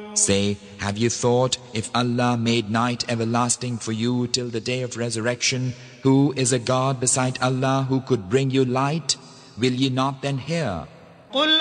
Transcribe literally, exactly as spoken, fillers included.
Say, have you thought, if Allah made night everlasting for you till the day of resurrection, who is a God beside Allah who could bring you light? Will ye not then hear? قل